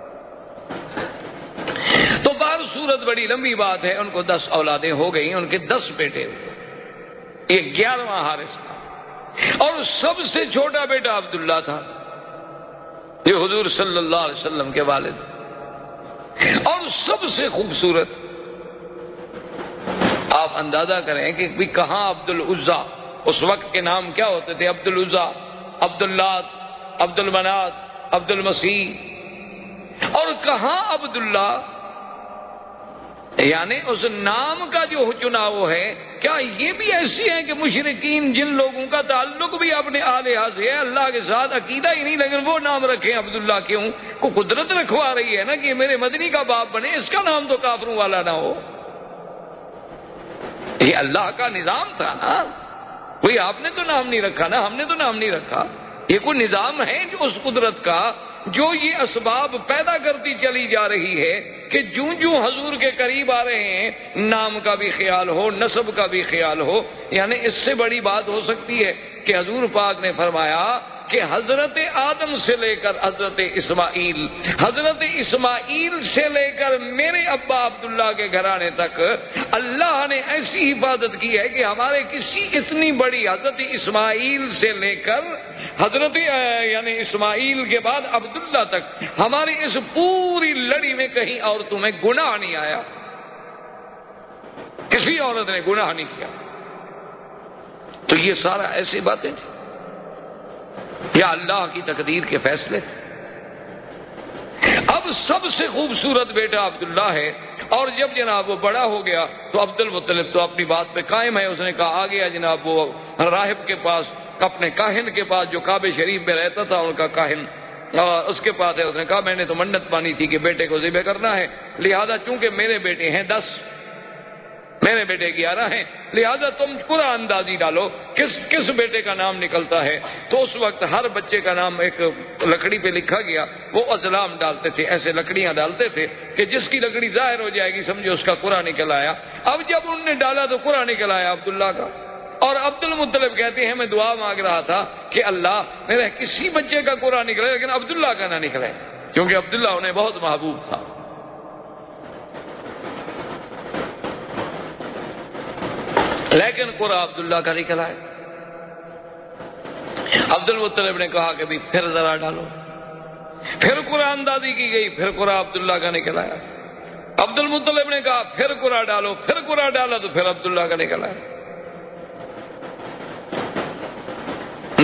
تو بہر صورت بڑی لمبی بات ہے، ان کو دس اولادیں ہو گئیں، ان کے دس بیٹے ہوئے، یہ گیارہواں حارث تھا، اور سب سے چھوٹا بیٹا عبداللہ تھا جو حضور صلی اللہ علیہ وسلم کے والد، اور سب سے خوبصورت۔ آپ اندازہ کریں کہ بھی کہاں عبد العزا، اس وقت کے نام کیا ہوتے تھے؟ عبد العزا، عبد اللات، عبد المنات، عبد المسیح، اور کہاں عبداللہ، یعنی اس نام کا جو چناؤ ہے، کیا یہ بھی ایسی ہے کہ مشرکین جن لوگوں کا تعلق بھی اپنے آلہہ سے ہے، اللہ کے ساتھ عقیدہ ہی نہیں، لیکن وہ نام رکھیں عبداللہ؟ کیوں؟ کو قدرت رکھوا رہی ہے نا کہ میرے مدنی کا باپ بنے، اس کا نام تو کافروں والا نہ ہو۔ یہ اللہ کا نظام تھا نا، کوئی آپ نے تو نام نہیں رکھا نا، ہم نے تو نام نہیں رکھا، یہ کوئی نظام ہے جو اس قدرت کا جو یہ اسباب پیدا کرتی چلی جا رہی ہے کہ جوں جوں حضور کے قریب آ رہے ہیں نام کا بھی خیال ہو، نسب کا بھی خیال ہو۔ یعنی اس سے بڑی بات ہو سکتی ہے کہ حضور پاک نے فرمایا کہ حضرت آدم سے لے کر حضرت اسماعیل، حضرت اسماعیل سے لے کر میرے ابا عبداللہ کے گھرانے تک اللہ نے ایسی حفاظت کی ہے کہ ہمارے کسی اتنی بڑی حضرت اسماعیل سے لے کر حضرت یعنی اسماعیل کے بعد عبداللہ تک ہماری اس پوری لڑی میں کہیں عورتوں میں گناہ نہیں آیا، کسی عورت نے گناہ نہیں کیا۔ تو یہ سارا ایسی باتیں تھیں یا اللہ کی تقدیر کے فیصلے۔ اب سب سے خوبصورت بیٹا عبداللہ ہے، اور جب جناب وہ بڑا ہو گیا تو عبد المطلب تو اپنی بات پہ قائم ہے، اس نے کہا آ گیا جناب وہ راہب کے پاس، اپنے کاہن کے پاس جو کعبہ شریف میں رہتا تھا ان کا کاہن، اس کے پاس ہے۔ اس نے کہا میں نے تو منت مانی تھی کہ بیٹے کو ذبح کرنا ہے، لہذا چونکہ میرے بیٹے ہیں دس، میرے بیٹے گیارہ ہیں، لہذا تم قرآن اندازی ڈالو کس کس بیٹے کا نام نکلتا ہے۔ تو اس وقت ہر بچے کا نام ایک لکڑی پہ لکھا گیا، وہ ازلام ڈالتے تھے، ایسے لکڑیاں ڈالتے تھے کہ جس کی لکڑی ظاہر ہو جائے گی سمجھو اس کا قرآن نکل آیا۔ اب جب انہوں نے ڈالا تو قرآن نکل آیا عبداللہ کا، اور عبد المطلب کہتے ہیں میں دعا مانگ رہا تھا کہ اللہ میرے کسی بچے کا قرآن نکلے لیکن عبداللہ کا نہ نکلے، کیونکہ عبداللہ انہیں بہت محبوب تھا۔ لیکن قرآن عبداللہ کا نکلا ہے۔ عبد المطلب نے کہا کہ بھی پھر ذرا ڈالو، پھر قرآن اندازی کی گئی، پھر قرآن عبداللہ کا نکلا ہے۔ عبد المطلب نے کہا پھر قرآن ڈالو، پھر قرآن ڈالا تو پھر عبداللہ کا نکلا ہے۔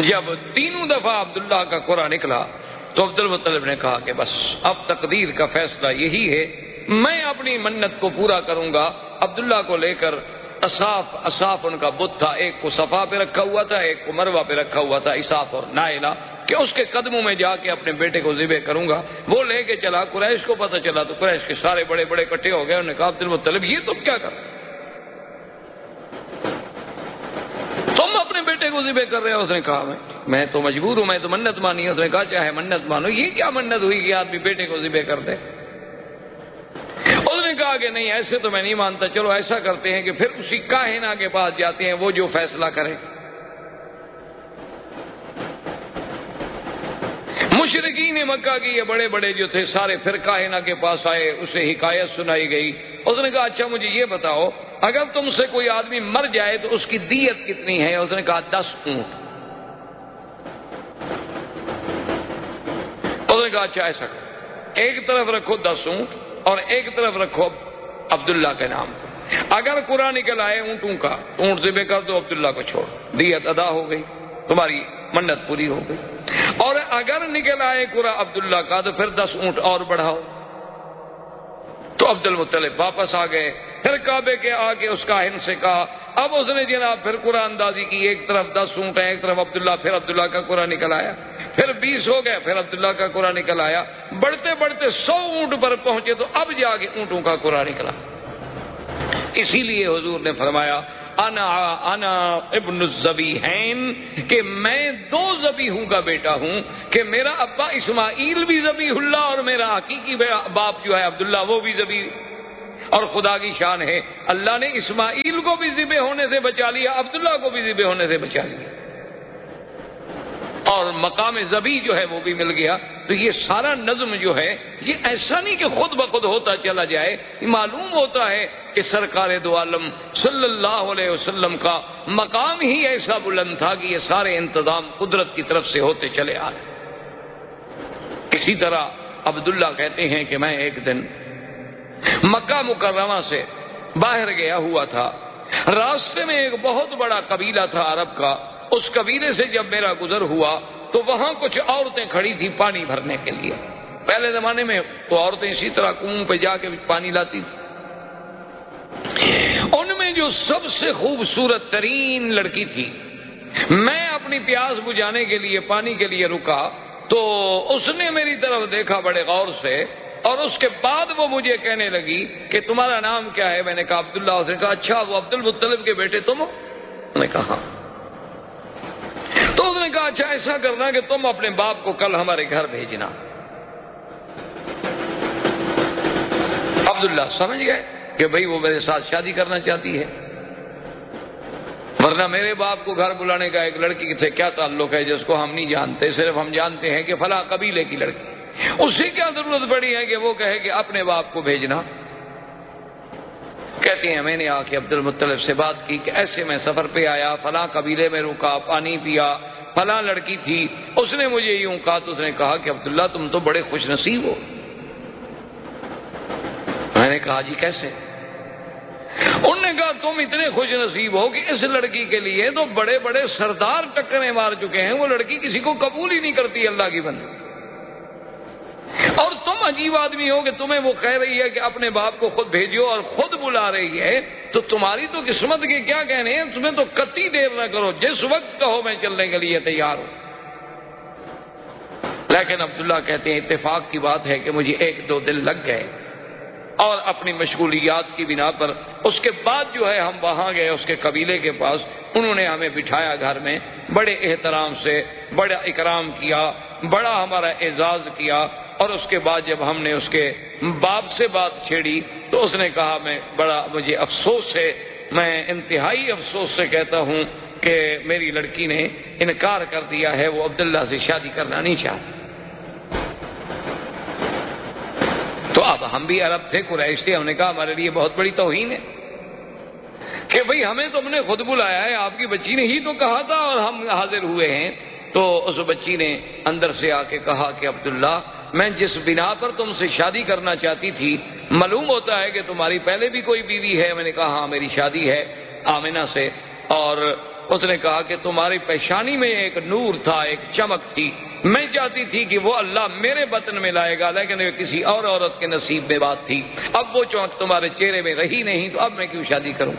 جب تینوں دفعہ عبداللہ کا قرآن نکلا تو عبد المطلب نے کہا کہ بس اب تقدیر کا فیصلہ یہی ہے، میں اپنی منت کو پورا کروں گا۔ عبداللہ کو لے کر اصاف اصاف ان کا بت تھا، ایک کو صفا پہ رکھا ہوا تھا، ایک کو مروہ پہ رکھا ہوا تھا، اصاف اور نائلہ، کہ اس کے قدموں میں جا کے اپنے بیٹے کو ذبح کروں گا۔ وہ لے کے چلا، قریش کو پتہ چلا تو قریش کے سارے بڑے بڑے اکٹھے ہو گئے۔ انہوں نے کہا عبد المطلب یہ تم کیا کر تم اپنے بیٹے کو ذبح کر رہے ہو؟ اس نے کہا میں میں تو مجبور ہوں، میں تو منت مانی ہے۔ اس نے کہا چاہے منت مانو، یہ کیا منت ہوئی کہ آدمی بیٹے کو ذبح کر دے؟ اس نے کہا کہ نہیں ایسے تو میں نہیں مانتا، چلو ایسا کرتے ہیں کہ پھر اسی کاہنہ کے پاس جاتے ہیں، وہ جو فیصلہ کرے۔ مشرکین مکہ کی یہ بڑے بڑے جو تھے سارے پھر کاہنہ کے پاس آئے، اسے حکایت سنائی گئی۔ اس نے کہا اچھا مجھے یہ بتاؤ، اگر تم سے کوئی آدمی مر جائے تو اس کی دیت کتنی ہے؟ اس نے کہا دس اونٹ۔ اس نے کہا اچھا ایسا کرو، ایک طرف رکھو دس اونٹ اور ایک طرف رکھو عبداللہ کے نام۔ اگر قرآن نکل آئے اونٹوں کا تو اونٹ ذبح کر دو، عبداللہ کو چھوڑ، دیت ادا ہو گئی، تمہاری منت پوری ہو گئی۔ اور اگر نکل آئے قرآن عبداللہ کا تو پھر دس اونٹ اور بڑھاؤ۔ تو عبد المطلب واپس آ گئے، پھر کعبے کے آ کے اس کاہن سے کہا، اب اس نے جناب پھر قرآن اندازی کی، ایک طرف دس اونٹ ہیں، ایک طرف عبداللہ، پھر عبداللہ کا قرآن نکل آیا، پھر بیس ہو گئے، پھر عبداللہ کا قرآن نکل آیا، بڑھتے بڑھتے سو اونٹ پر پہنچے تو اب جا کے اونٹوں کا قرآن نکلا۔ اسی لیے حضور نے فرمایا انا انا ابن الذبیحین، کہ میں دو ذبیحوں کا بیٹا ہوں، کہ میرا ابا اسماعیل بھی ذبیح اللہ اور میرا حقیقی باپ جو ہے عبداللہ وہ بھی ذبیح۔ اور خدا کی شان ہے اللہ نے اسماعیل کو بھی ذبح ہونے سے بچا لیا، عبداللہ کو بھی ذبح ہونے سے بچا لیا، اور مقام ذبیح جو ہے وہ بھی مل گیا۔ تو یہ سارا نظم جو ہے یہ ایسا نہیں کہ خود بخود ہوتا چلا جائے، یہ معلوم ہوتا ہے کہ سرکار دو عالم صلی اللہ علیہ وسلم کا مقام ہی ایسا بلند تھا کہ یہ سارے انتظام قدرت کی طرف سے ہوتے چلے آ رہے۔ اسی طرح عبداللہ کہتے ہیں کہ میں ایک دن مکہ مکرمہ سے باہر گیا ہوا تھا، راستے میں ایک بہت بڑا قبیلہ تھا عرب کا، اس قبیلے سے جب میرا گزر ہوا تو وہاں کچھ عورتیں کھڑی تھی پانی بھرنے کے لیے۔ پہلے زمانے میں تو عورتیں اسی طرح کنویں پہ جا کے پانی لاتی تھی۔ ان میں جو سب سے خوبصورت ترین لڑکی تھی، میں اپنی پیاس بجھانے کے لیے پانی کے لیے رکا تو اس نے میری طرف دیکھا بڑے غور سے، اور اس کے بعد وہ مجھے کہنے لگی کہ تمہارا نام کیا ہے؟ میں نے کہا عبداللہ۔ اس نے کہا اچھا وہ عبد المطلب کے بیٹے تم ہو؟ میں نے کہا ہاں۔ تو اس نے کہا اچھا ایسا کرنا کہ تم اپنے باپ کو کل ہمارے گھر بھیجنا۔ عبداللہ سمجھ گئے کہ بھئی وہ میرے ساتھ شادی کرنا چاہتی ہے، ورنہ میرے باپ کو گھر بلانے کا ایک لڑکی سے کیا تعلق ہے جس کو ہم نہیں جانتے، صرف ہم جانتے ہیں کہ فلاں قبیلے کی لڑکی، اس سے کیا ضرورت پڑی ہے کہ وہ کہے کہ اپنے باپ کو بھیجنا۔ کہتے ہیں میں نے آ کے عبد المطلب سے بات کی کہ ایسے میں سفر پہ آیا، فلاں قبیلے میں رکا، پانی پیا، فلاں لڑکی تھی، اس نے مجھے یوں کہا۔ تو اس نے کہا کہ عبداللہ تم تو بڑے خوش نصیب ہو۔ میں نے کہا جی کیسے؟ انہوں نے کہا تم اتنے خوش نصیب ہو کہ اس لڑکی کے لیے تو بڑے بڑے سردار ٹکریں مار چکے ہیں، وہ لڑکی کسی کو قبول ہی نہیں کرتی اللہ کی بندی، اور تم عجیب آدمی ہو کہ تمہیں وہ کہہ رہی ہے کہ اپنے باپ کو خود بھیجو اور خود بلا رہی ہے، تو تمہاری تو قسمت کے کیا کہنے ہیں، تمہیں تو کتی دیر نہ کرو، جس وقت کہو میں چلنے کے لیے تیار ہوں۔ لیکن عبداللہ کہتے ہیں اتفاق کی بات ہے کہ مجھے ایک دو دن لگ گئے، اور اپنی مشغولیات کی بنا پر اس کے بعد جو ہے ہم وہاں گئے اس کے قبیلے کے پاس، انہوں نے ہمیں بٹھایا گھر میں، بڑے احترام سے بڑا اکرام کیا، بڑا ہمارا اعزاز کیا، اور اس کے بعد جب ہم نے اس کے باپ سے بات چھیڑی تو اس نے کہا میں بڑا مجھے افسوس ہے، میں انتہائی افسوس سے کہتا ہوں کہ میری لڑکی نے انکار کر دیا ہے، وہ عبداللہ سے شادی کرنا نہیں چاہتی۔ تو اب ہم بھی عرب تھے، قریش تھے، ہم نے کہا ہمارے لیے بہت بڑی توہین ہے کہ بھئی ہمیں تم نے خود بلایا ہے، آپ کی بچی نے ہی تو کہا تھا اور ہم حاضر ہوئے ہیں۔ تو اس بچی نے اندر سے آ کے کہا کہ عبداللہ میں جس بنا پر تم سے شادی کرنا چاہتی تھی، معلوم ہوتا ہے کہ تمہاری پہلے بھی کوئی بیوی ہے۔ میں نے کہا ہاں میری شادی ہے آمنہ سے، اور اس نے کہا کہ تمہاری پیشانی میں ایک نور تھا، ایک چمک تھی، میں چاہتی تھی کہ وہ اللہ میرے بطن میں لائے گا، لیکن وہ کسی اور عورت کے نصیب میں بات تھی، اب وہ چمک تمہارے چہرے میں رہی نہیں، تو اب میں کیوں شادی کروں؟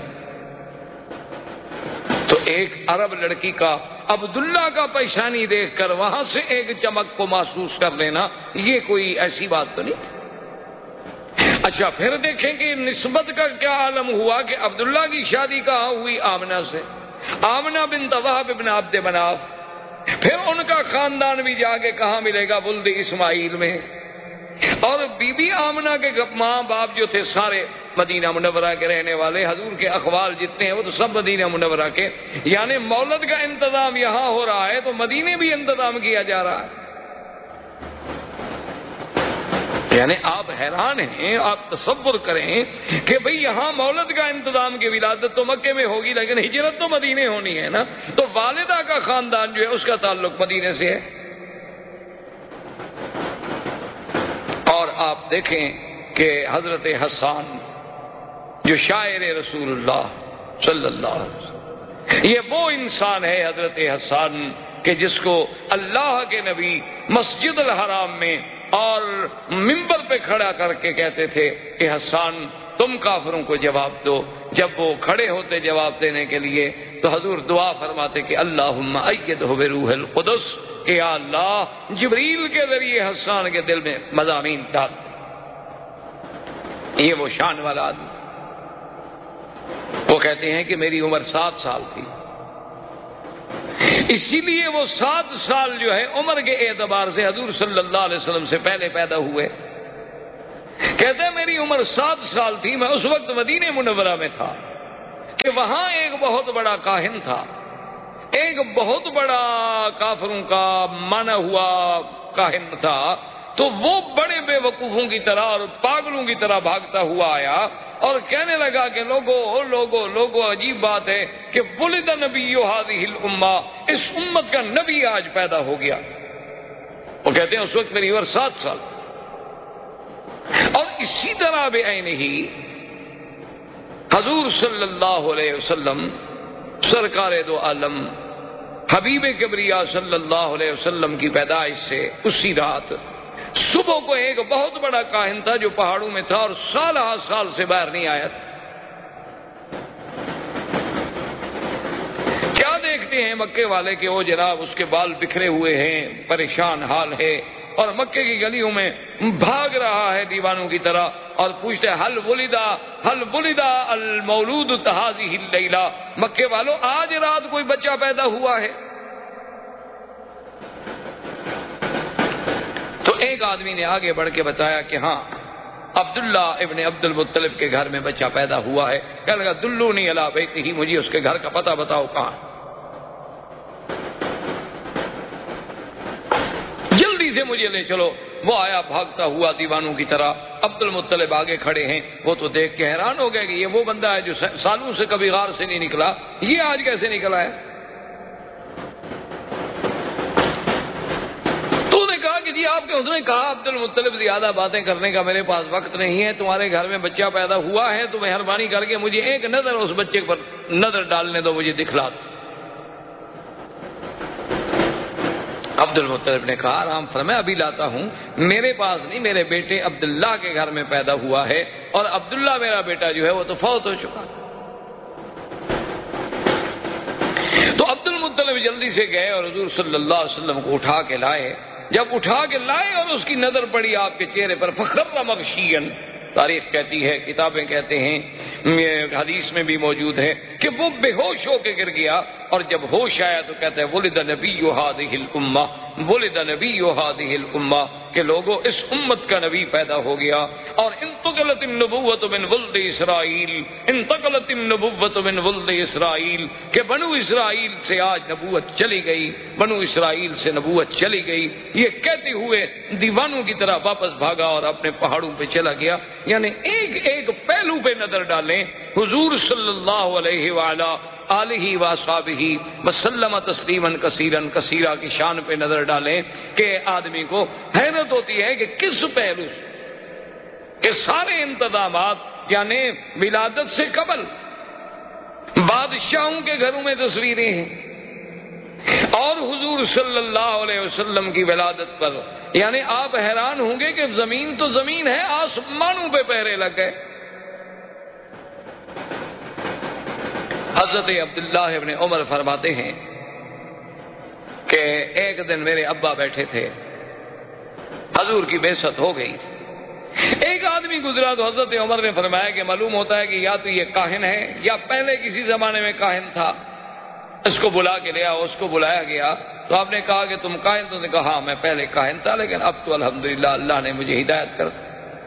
تو ایک عرب لڑکی کا عبداللہ کا پیشانی دیکھ کر وہاں سے ایک چمک کو محسوس کر لینا، یہ کوئی ایسی بات تو نہیں۔ اچھا پھر دیکھیں کہ نسبت کا کیا عالم ہوا کہ عبداللہ کی شادی کہاں ہوئی؟ آمنہ سے، آمنہ بنت وہب بن عبد مناف، پھر ان کا خاندان بھی جا کے کہاں ملے گا؟ ولد اسماعیل میں۔ اور بی بی آمنہ کے ماں باپ جو تھے سارے مدینہ منورہ کے رہنے والے، حضور کے اخوال جتنے ہیں وہ تو سب مدینہ منورہ کے، یعنی مولد کا انتظام یہاں ہو رہا ہے تو مدینے بھی انتظام کیا جا رہا ہے۔ یعنی آپ حیران ہیں، آپ تصور کریں کہ بھئی یہاں مولد کا انتظام کی ولادت تو مکے میں ہوگی، لیکن ہجرت تو مدینے ہونی ہے نا، تو والدہ کا خاندان جو ہے اس کا تعلق مدینے سے ہے۔ اور آپ دیکھیں کہ حضرت حسان جو شاعر رسول اللہ صلی اللہ علیہ وسلم، یہ وہ انسان ہے حضرت حسان کہ جس کو اللہ کے نبی مسجد الحرام میں اور منبر پہ کھڑا کر کے کہتے تھے کہ حسان تم کافروں کو جواب دو۔ جب وہ کھڑے ہوتے جواب دینے کے لیے تو حضور دعا فرماتے کہ اللہم ایدہ بروح القدس، کہ یا اللہ جبریل کے ذریعے حسان کے دل میں مضامین ڈال۔ یہ وہ شان والا آدمی، وہ کہتے ہیں کہ میری عمر سات سال تھی، اسی لیے وہ سات سال جو ہے عمر کے اعتبار سے حضور صلی اللہ علیہ وسلم سے پہلے پیدا ہوئے۔ کہتے ہیں میری عمر سات سال تھی، میں اس وقت مدینہ منورہ میں تھا کہ وہاں ایک بہت بڑا کاہن تھا، ایک بہت بڑا کافروں کا مانا ہوا کاہن تھا، تو وہ بڑے بے وقوفوں کی طرح اور پاگلوں کی طرح بھاگتا ہوا آیا اور کہنے لگا کہ لوگو لوگو لوگو عجیب بات ہے کہ ولد نبی هذه الامہ، اس امت کا نبی آج پیدا ہو گیا۔ وہ کہتے ہیں اس وقت میری عمر سات سال۔ اور اسی طرح بے عین ہی حضور صلی اللہ علیہ وسلم سرکار دو عالم حبیب کبریا صلی اللہ علیہ وسلم کی پیدائش سے اسی رات صبح کو ایک بہت بڑا کاہن تھا جو پہاڑوں میں تھا اور سال ہا سال سے باہر نہیں آیا تھا۔ کیا دیکھتے ہیں مکے والے کہ وہ جناب اس کے بال بکھرے ہوئے ہیں، پریشان حال ہے، اور مکے کی گلیوں میں بھاگ رہا ہے دیوانوں کی طرح، اور پوچھتے ہیں حل ولدا حل ولدا المولود هذه اللیلہ، مکے والوں آج رات کوئی بچہ پیدا ہوا ہے؟ تو ایک آدمی نے آگے بڑھ کے بتایا کہ ہاں عبداللہ ابن عبد المطلب کے گھر میں بچہ پیدا ہوا ہے۔ کہنے لگا دلونی علی بیتہ، مجھے اس کے گھر کا پتہ بتاؤ کہاں۔ جلدی سے مجھے لے چلو۔ وہ آیا بھاگتا ہوا دیوانوں کی طرح، عبد المطلب آگے کھڑے ہیں، وہ تو دیکھ کے حیران ہو گئے کہ یہ وہ بندہ ہے جو سالوں سے کبھی غار سے نہیں نکلا، یہ آج کیسے نکلا ہے؟ کہ جی آپ کے اس نے کہا عبد المطلب زیادہ باتیں کرنے کا میرے پاس وقت نہیں ہے، تمہارے گھر میں بچہ پیدا ہوا ہے تو مہربانی کر کے مجھے ایک نظر اس بچے پر نظر ڈالنے دو، مجھے دکھلا دو۔ عبد المطلب نے کہا آرام فرمائے ابھی لاتا ہوں، میرے پاس نہیں، میرے بیٹے عبداللہ کے گھر میں پیدا ہوا ہے، اور عبداللہ میرا بیٹا جو ہے وہ تو فوت ہو چکا۔ تو عبد المطلب جلدی سے گئے اور حضور صلی اللہ علیہ وسلم کو اٹھا کے لائے۔ جب اٹھا کے لائے اور اس کی نظر پڑی آپ کے چہرے پر، فخر مغشین، تاریخ کہتی ہے، کتابیں کہتے ہیں، حدیث میں بھی موجود ہے کہ وہ بے ہوش ہو کے گر گیا، اور جب ہوش آیا تو کہتے ہیں ولد نبی هذه الامہ، ولد نبی هذه الامہ، کہ لوگوں اس امت کا نبی پیدا ہو گیا۔ اور انتقلت النبوۃ من ولد اسرائیل، انتقلت النبوۃ من ولد اسرائیل، کہ بنو اسرائیل سے آج نبوت چلی گئی، بنو اسرائیل سے نبوت چلی گئی، یہ کہتے ہوئے دیوانوں کی طرح واپس بھاگا اور اپنے پہاڑوں پہ چلا گیا۔ یعنی ایک ایک پہلو پہ نظر ڈالیں، حضور صلی اللہ علیہ وآلہ آلہ وصحبہ وسلم تسلیما کثیرا کثیرا کی شان پہ نظر ڈالیں کہ آدمی کو حیرت ہوتی ہے کہ کس پہلو سے کہ سارے انتظامات یعنی ولادت سے قبل بادشاہوں کے گھروں میں تصویریں ہیں، اور حضور صلی اللہ علیہ وسلم کی ولادت پر یعنی آپ حیران ہوں گے کہ زمین تو زمین ہے، آسمانوں پہ پہرے لگ گئے۔ حضرت عبداللہ ابن عمر فرماتے ہیں کہ ایک دن میرے ابا بیٹھے تھے، حضور کی بعثت ہو گئی تھی، ایک آدمی گزرا تو حضرت عمر نے فرمایا کہ معلوم ہوتا ہے کہ یا تو یہ کاہن ہے یا پہلے کسی زمانے میں کاہن تھا، اس کو بلا کے لیا۔ اس کو بلایا گیا تو آپ نے کہا کہ تم کاہن؟ تو نے کہا ہاں میں پہلے کاہن تھا، لیکن اب تو الحمدللہ اللہ نے مجھے ہدایت کر۔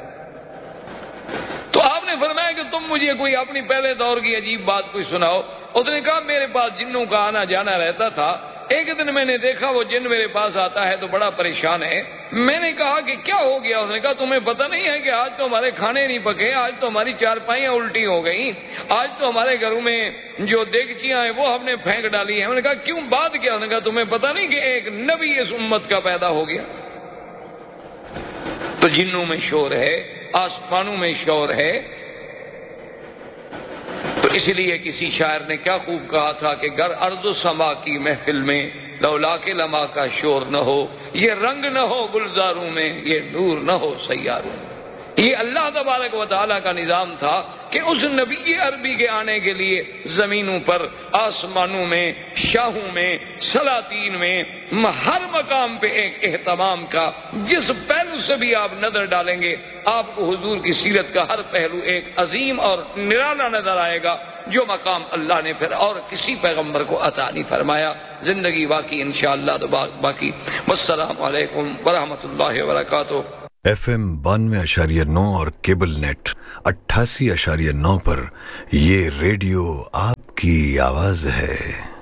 تو آپ نے فرمایا کہ تم مجھے کوئی اپنی پہلے دور کی عجیب بات کوئی سناؤ۔ اس نے کہا میرے پاس جنوں کا آنا جانا رہتا تھا، ایک دن میں نے دیکھا وہ جن میرے پاس آتا ہے تو بڑا پریشان ہے۔ میں نے کہا کہ کیا ہو گیا؟ اس نے کہا تمہیں پتہ نہیں ہے کہ آج تو ہمارے کھانے نہیں پکے، آج تو ہماری چارپائیاں الٹی ہو گئیں، آج تو ہمارے گھروں میں جو دیگچیاں ہیں وہ ہم نے پھینک ڈالی ہیں۔ میں نے کہا کیوں، بات کیا؟ اس نے کہا تمہیں پتہ نہیں کہ ایک نبی اس امت کا پیدا ہو گیا۔ تو جنوں میں شور ہے، آسمانوں میں شور ہے۔ تو اس لیے کسی شاعر نے کیا خوب کہا تھا کہ گر ارض و سما کی محفل میں لولا کے لما کا شور نہ ہو، یہ رنگ نہ ہو گلزاروں میں، یہ نور نہ ہو سیاروں میں۔ یہ اللہ تبارک و تعالیٰ کا نظام تھا کہ اس نبی عربی کے آنے کے لیے زمینوں پر، آسمانوں میں، شاہوں میں، سلاطین میں، ہر مقام پہ ایک اہتمام کا، جس پہلو سے بھی آپ نظر ڈالیں گے آپ کو حضور کی سیرت کا ہر پہلو ایک عظیم اور نرالا نظر آئے گا، جو مقام اللہ نے پھر اور کسی پیغمبر کو عطا نہیں فرمایا۔ زندگی باقی انشاءاللہ تو باقی۔ والسلام علیکم ورحمۃ اللہ وبرکاتہ۔ ایف ایم بانوے اشاریہ نو اور کیبل نیٹ اٹھاسی اشاریہ نو پر یہ ریڈیو آپ کی آواز ہے۔